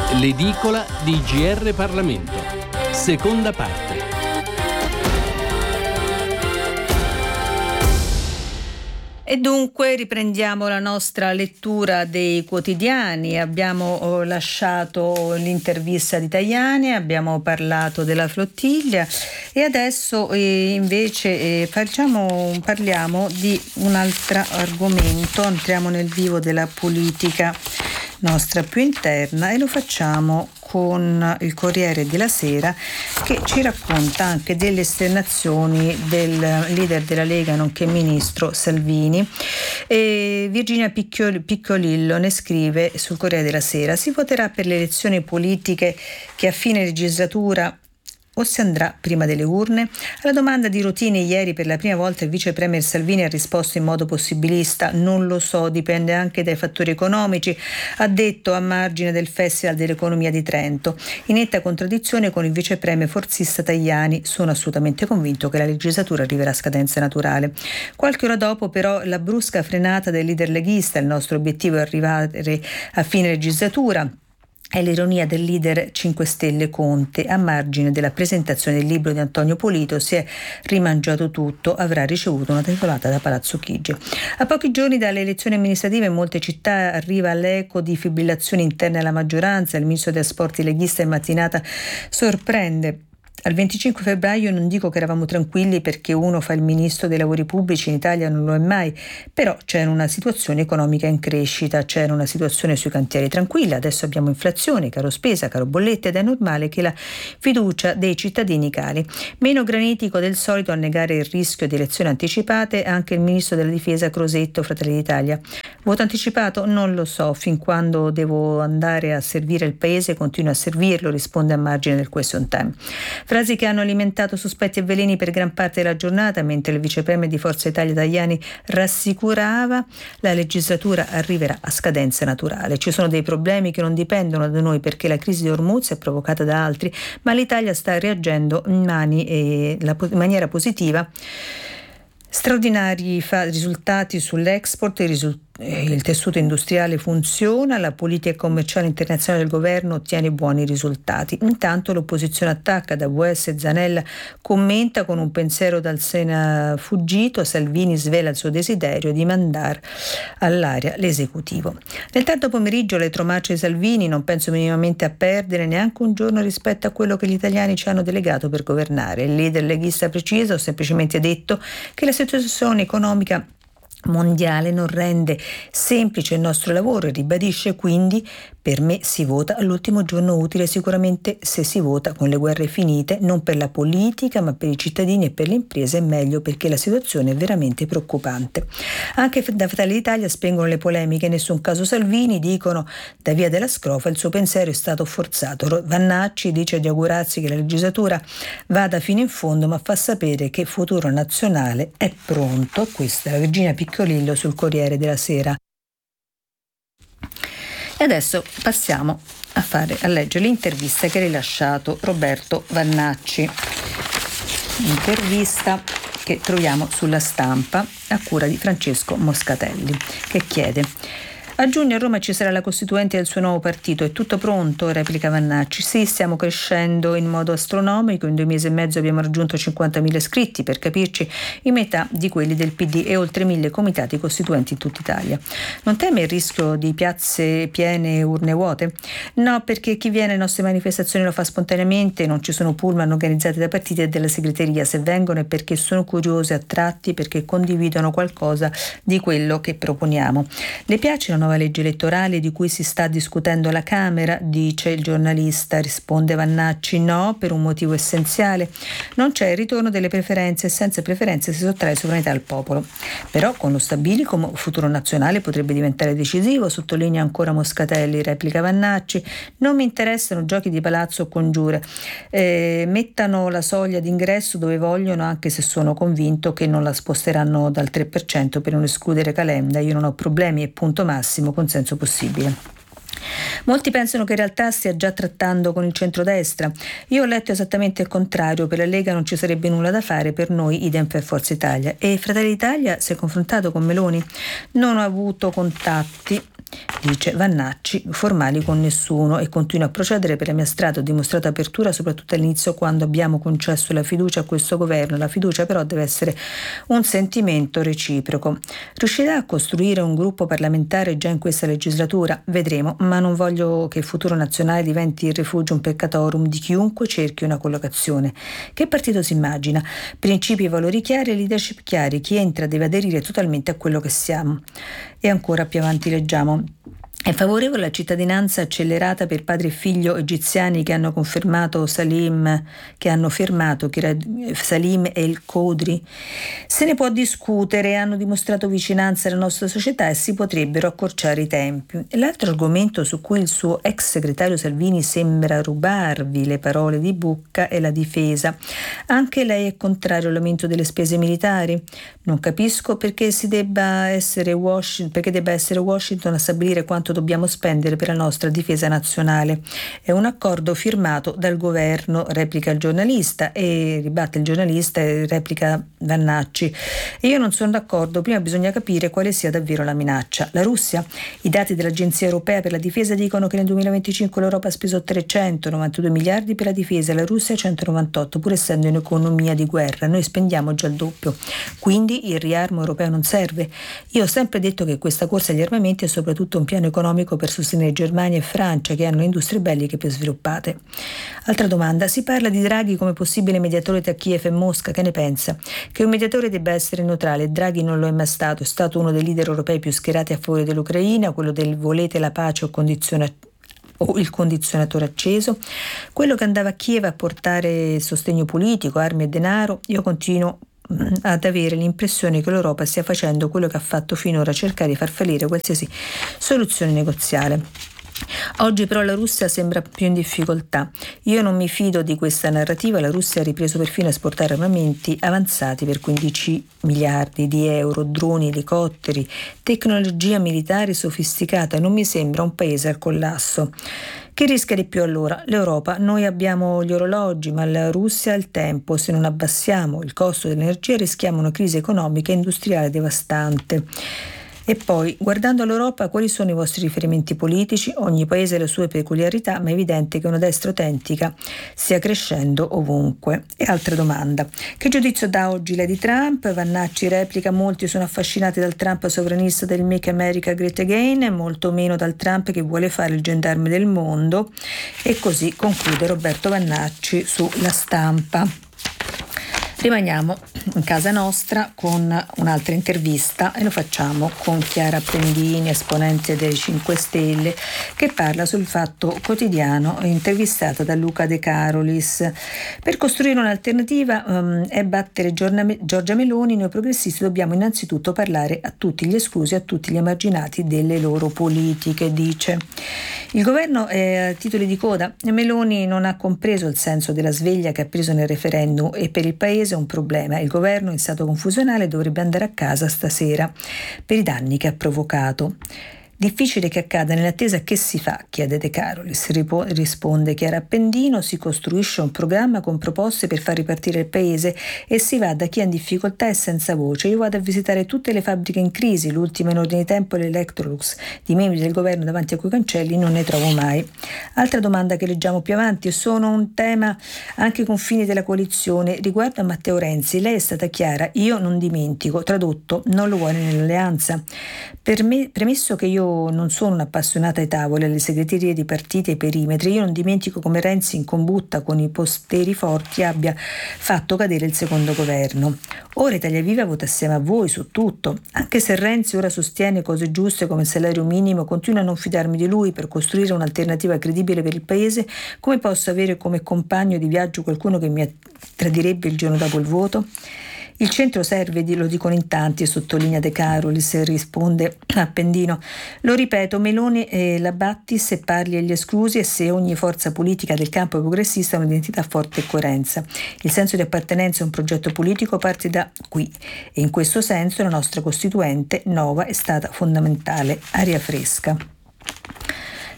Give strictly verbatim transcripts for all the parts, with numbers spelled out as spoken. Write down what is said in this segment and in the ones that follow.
L'edicola di G R Parlamento, seconda parte. E dunque riprendiamo la nostra lettura dei quotidiani. Abbiamo lasciato l'intervista di Tajani, abbiamo parlato della flottiglia e adesso eh, invece eh, facciamo, parliamo di un altro argomento. Entriamo nel vivo della politica nostra più interna e lo facciamo con il Corriere della Sera, che ci racconta anche delle esternazioni del leader della Lega nonché ministro Salvini. E Virginia Piccolillo ne scrive sul Corriere della Sera: si voterà per le elezioni politiche che a fine legislatura o si andrà prima delle urne? Alla domanda di Rotini ieri per la prima volta il vice premier Salvini ha risposto in modo possibilista: non lo so, dipende anche dai fattori economici, ha detto a margine del Festival dell'Economia di Trento, in netta contraddizione con il vice premier forzista Tajani: sono assolutamente convinto che la legislatura arriverà a scadenza naturale. Qualche ora dopo però la brusca frenata del leader leghista: il nostro obiettivo è arrivare a fine legislatura. È l'ironia del leader cinque Stelle Conte: a margine della presentazione del libro di Antonio Polito si è rimangiato tutto, avrà ricevuto una telefonata da Palazzo Chigi. A pochi giorni dalle elezioni amministrative in molte città arriva l'eco di fibrillazioni interne alla maggioranza. Il ministro dei trasporti leghista in mattinata sorprende: al venticinque febbraio non dico che eravamo tranquilli perché uno fa il ministro dei lavori pubblici, in Italia non lo è mai, però c'era una situazione economica in crescita, c'era una situazione sui cantieri tranquilla, adesso abbiamo inflazione, caro spesa, caro bollette ed è normale che la fiducia dei cittadini cali. Meno granitico del solito a negare il rischio di elezioni anticipate anche il ministro della difesa Crosetto, Fratelli d'Italia. Voto anticipato? Non lo so, fin quando devo andare a servire il paese continuo a servirlo, risponde a margine del question time. Frasi che hanno alimentato sospetti e veleni per gran parte della giornata, mentre il vice premier di Forza Italia Tajani rassicurava: la legislatura arriverà a scadenza naturale. Ci sono dei problemi che non dipendono da noi perché la crisi di Hormuz è provocata da altri, ma l'Italia sta reagendo in, mani e la, in maniera positiva. Straordinari fa- risultati sull'export, il, risul- il tessuto industriale funziona, la politica commerciale internazionale del governo ottiene buoni risultati. Intanto l'opposizione attacca, da W S Zanella commenta con un pensiero dal Sena fuggito: Salvini svela il suo desiderio di mandare all'aria l'esecutivo. Nel tardo pomeriggio le tromarce di Salvini: non penso minimamente a perdere neanche un giorno rispetto a quello che gli italiani ci hanno delegato per governare. Il leader leghista precisa: ho semplicemente detto che la situazione economica mondiale non rende semplice il nostro lavoro e ribadisce quindi: per me si vota all'ultimo giorno utile, sicuramente se si vota con le guerre finite, non per la politica ma per i cittadini e per le imprese è meglio, perché la situazione è veramente preoccupante. Anche da Fratelli d'Italia spengono le polemiche: in nessun caso Salvini, dicono da via della Scrofa, il suo pensiero è stato forzato. Vannacci dice di augurarsi che la legislatura vada fino in fondo ma fa sapere che Futuro Nazionale è pronto. Questa è la Virginia Piccolillo sul Corriere della Sera. E adesso passiamo a fare a leggere l'intervista che ha rilasciato Roberto Vannacci. Intervista che troviamo sulla Stampa a cura di Francesco Moscatelli, che chiede: a giugno a Roma ci sarà la costituente del suo nuovo partito. È tutto pronto? Replica Vannacci. Sì, stiamo crescendo in modo astronomico. In due mesi e mezzo abbiamo raggiunto cinquantamila iscritti, per capirci in metà di quelli del P D, e oltre mille comitati costituenti in tutta Italia. Non teme il rischio di piazze piene e urne vuote? No, perché chi viene alle nostre manifestazioni lo fa spontaneamente, non ci sono pullman organizzati da partiti e dalla segreteria. Se vengono è perché sono curiosi, attratti, perché condividono qualcosa di quello che proponiamo. Le piace la nuova legge elettorale di cui si sta discutendo alla Camera? Dice il giornalista. Risponde Vannacci: no, per un motivo essenziale: non c'è il ritorno delle preferenze e senza preferenze si sottrae sovranità al popolo. Però con lo stabilico Futuro Nazionale potrebbe diventare decisivo, sottolinea ancora Moscatelli. Replica Vannacci: non mi interessano giochi di palazzo o congiure, eh, mettano la soglia d'ingresso dove vogliono, anche se sono convinto che non la sposteranno dal tre per cento per non escludere Calenda. Io non ho problemi e punto massimo consenso possibile. Molti pensano che in realtà stia già trattando con il centrodestra. Io ho letto esattamente il contrario: per la Lega non ci sarebbe nulla da fare, per noi idem per Forza Italia. E Fratelli d'Italia si è confrontato con Meloni? Non ho avuto contatti, dice Vannacci, formali con nessuno, e continua a procedere per la mia strada. Ho dimostrato apertura soprattutto all'inizio, quando abbiamo concesso la fiducia a questo governo. La fiducia però deve essere un sentimento reciproco. Riuscirà a costruire un gruppo parlamentare già in questa legislatura? Vedremo, ma non voglio che il futuro nazionale diventi il rifugio, un peccatorum di chiunque cerchi una collocazione. Che partito si immagina? Principi e valori chiari e leadership chiari. Chi entra deve aderire totalmente a quello che siamo. E ancora più avanti leggiamo: è favorevole alla cittadinanza accelerata per padre e figlio egiziani che hanno confermato Salim, che hanno firmato che Salim e il Khoury. Se ne può discutere, hanno dimostrato vicinanza alla nostra società e si potrebbero accorciare i tempi. L'altro argomento su cui il suo ex segretario Salvini sembra rubarvi le parole di bocca è la difesa. Anche lei è contrario all'aumento delle spese militari? Non capisco perché si debba essere Washington, perché debba essere Washington a stabilire quanto dobbiamo spendere per la nostra difesa nazionale. È un accordo firmato dal governo, replica il giornalista, e ribatte il giornalista e replica Vannacci. E io non sono d'accordo, prima bisogna capire quale sia davvero la minaccia. La Russia? I dati dell'Agenzia Europea per la Difesa dicono che nel duemilaventicinque l'Europa ha speso trecentonovantadue miliardi per la difesa, la Russia centonovantotto, pur essendo un'economia di guerra. Noi spendiamo già il doppio. Quindi il riarmo europeo non serve? Io ho sempre detto che questa corsa agli armamenti è soprattutto un piano economico per sostenere Germania e Francia, che hanno industrie belliche più sviluppate. Altra domanda: si parla di Draghi come possibile mediatore tra Kiev e Mosca. Che ne pensa? Che un mediatore debba essere neutrale. Draghi non lo è mai stato, è stato uno dei leader europei più schierati a favore dell'Ucraina, quello del volete la pace o condiziona o il condizionatore acceso, quello che andava a Kiev a portare sostegno politico, armi e denaro. Io continuo ad avere l'impressione che l'Europa stia facendo quello che ha fatto finora, cercare di far fallire qualsiasi soluzione negoziale. Oggi però la Russia sembra più in difficoltà. Io non mi fido di questa narrativa. La Russia ha ripreso perfino a esportare armamenti avanzati per quindici miliardi di euro, droni, elicotteri, tecnologia militare sofisticata. Non mi sembra un paese al collasso. Chi rischia di più allora? L'Europa. Noi abbiamo gli orologi, ma la Russia ha il tempo. Se non abbassiamo il costo dell'energia rischiamo una crisi economica e industriale devastante. E poi, guardando all'Europa, quali sono i vostri riferimenti politici? Ogni paese ha le sue peculiarità, ma è evidente che una destra autentica stia crescendo ovunque. E altra domanda: che giudizio dà oggi lei di Trump? Vannacci replica: molti sono affascinati dal Trump sovranista del Make America Great Again, molto meno dal Trump che vuole fare il gendarme del mondo. E così conclude Roberto Vannacci su La Stampa. Rimaniamo in casa nostra con un'altra intervista, e lo facciamo con Chiara Appendini, esponente dei cinque Stelle, che parla sul Fatto Quotidiano, intervistata da Luca De Carolis. Per costruire un'alternativa um, e battere Giorgia Meloni, noi progressisti dobbiamo innanzitutto parlare a tutti gli esclusi, a tutti gli emarginati delle loro politiche, dice. Il governo è a titoli di coda. Meloni non ha compreso il senso della sveglia che ha preso nel referendum, e per il paese è un problema. Il governo in stato confusionale dovrebbe andare a casa stasera per i danni che ha provocato. Difficile che accada. Nell'attesa che si fa? Chiede De Carolis. Ripo- risponde Chiara Appendino: si costruisce un programma con proposte per far ripartire il paese e si va da chi è in difficoltà e senza voce. Io vado a visitare tutte le fabbriche in crisi, l'ultima in ordine di tempo è l'Electrolux. Di membri del governo davanti a quei cancelli non ne trovo mai. Altra domanda che leggiamo più avanti: sono un tema anche i confini della coalizione. Riguardo a Matteo Renzi, lei è stata chiara: io non dimentico. Tradotto, non lo vuole nell'alleanza. Per me, premesso che io non sono un'appassionata ai tavoli, alle segreterie di partiti e ai perimetri, io non dimentico come Renzi, in combutta con i posteri forti, abbia fatto cadere il secondo governo. Ora Italia Viva vota assieme a voi su tutto. Anche se Renzi ora sostiene cose giuste come il salario minimo, continuo a non fidarmi di lui. Per costruire un'alternativa credibile per il paese, come posso avere come compagno di viaggio qualcuno che mi tradirebbe il giorno dopo il voto? Il centro serve, lo dicono in tanti, sottolinea De Carolis, risponde Appendino. Lo ripeto, Meloni e la batti se parli agli esclusi e se ogni forza politica del campo progressista ha un'identità forte e coerenza. Il senso di appartenenza a un progetto politico parte da qui, e in questo senso la nostra Costituente Nova è stata fondamentale. Aria fresca.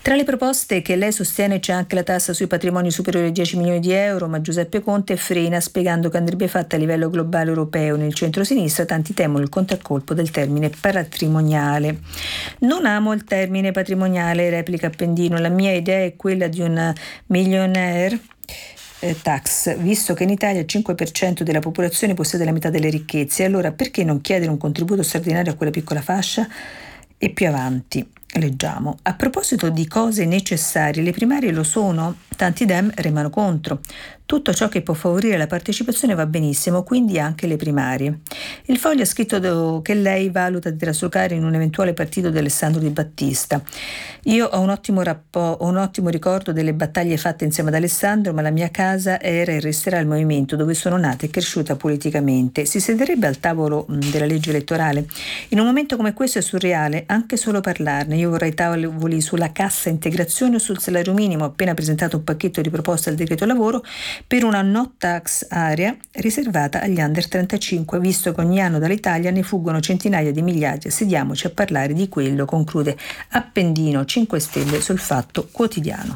Tra le proposte che lei sostiene c'è anche la tassa sui patrimoni superiori ai dieci milioni di euro, ma Giuseppe Conte frena spiegando che andrebbe fatta a livello globale europeo. Nel centro-sinistra tanti temono il contraccolpo del termine patrimoniale. Non amo il termine patrimoniale, replica Appendino, la mia idea è quella di un millionaire tax, visto che in Italia il cinque per cento della popolazione possiede la metà delle ricchezze, allora perché non chiedere un contributo straordinario a quella piccola fascia? E più avanti leggiamo: a proposito di cose necessarie, le primarie lo sono? Tanti dem remano contro. Tutto ciò che può favorire la partecipazione va benissimo, quindi anche le primarie. Il Foglio ha scritto che lei valuta di traslocare in un eventuale partito di Alessandro Di Battista. Io ho un ottimo, rappo- ho un ottimo ricordo delle battaglie fatte insieme ad Alessandro, ma la mia casa era e resterà il movimento dove sono nata e cresciuta politicamente. Si sederebbe al tavolo mh, della legge elettorale? In un momento come questo è surreale anche solo parlarne. Io vorrei tavoli sulla cassa integrazione o sul salario minimo. Ho appena presentato un pacchetto di proposte al decreto lavoro per una no tax area riservata agli under trentacinque, visto che ogni anno dall'Italia ne fuggono centinaia di migliaia. Sediamoci a parlare di quello, conclude Appendino cinque Stelle sul Fatto Quotidiano.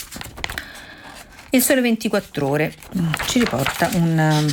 Il Sole ventiquattro Ore ci riporta un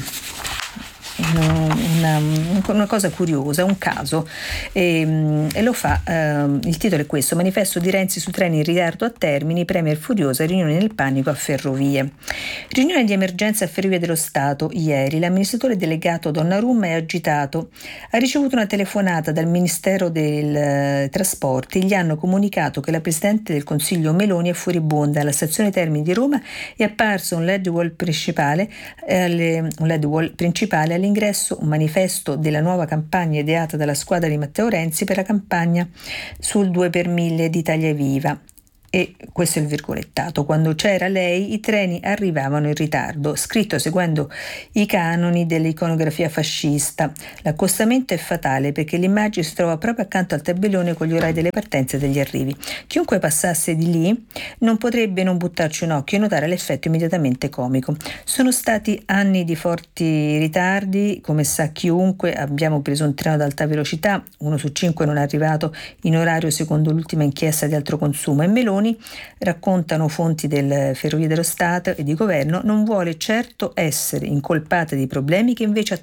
Una, una cosa curiosa, un caso, e, e lo fa, eh, il titolo è questo: manifesto di Renzi su treni in ritardo a Termini, Premier furiosa, riunione nel panico a Ferrovie. Riunione di emergenza a Ferrovie dello Stato ieri. L'amministratore delegato Donnarumma è agitato, ha ricevuto una telefonata dal Ministero dei eh, Trasporti, gli hanno comunicato che la Presidente del Consiglio Meloni è furibonda. Alla stazione Termini di Roma è apparso un L E D wall principale, eh, alle, un L E D wall principale all'ingresso un manifesto della nuova campagna ideata dalla squadra di Matteo Renzi per la campagna sul due per mille di Italia Viva. E questo è il virgolettato: quando c'era lei i treni arrivavano in ritardo, scritto seguendo i canoni dell'iconografia fascista. L'accostamento è fatale perché l'immagine si trova proprio accanto al tabellone con gli orari delle partenze e degli arrivi. Chiunque passasse di lì non potrebbe non buttarci un occhio e notare l'effetto immediatamente comico. Sono stati anni di forti ritardi, come sa chiunque. Abbiamo preso un treno ad alta velocità, uno su cinque non è arrivato in orario secondo l'ultima inchiesta di Altro Consumo, e Meloni, raccontano fonti del Ferrovie dello Stato e di governo, non vuole certo essere incolpata di problemi che invece